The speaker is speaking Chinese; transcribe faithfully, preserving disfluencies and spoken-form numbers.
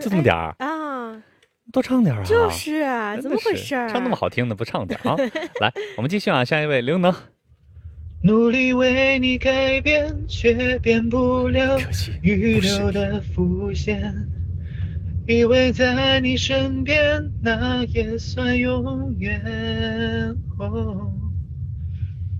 就这么点儿啊， 多唱点啊！ 就是啊，怎么回事儿？ 唱那么好听的不唱点啊？来，我们继续啊，下一位刘能。 努力为你改变，却变不了预留的伏线。以为在你身边，那也算永远。哦